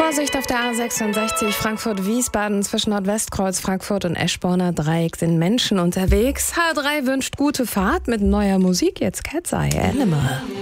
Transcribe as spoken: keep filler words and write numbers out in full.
Vorsicht auf der A sechsundsechzig Frankfurt-Wiesbaden zwischen Nordwestkreuz, Frankfurt und Eschborner Dreieck sind Menschen unterwegs. H drei wünscht gute Fahrt mit neuer Musik. Jetzt Cat's Eye Animal.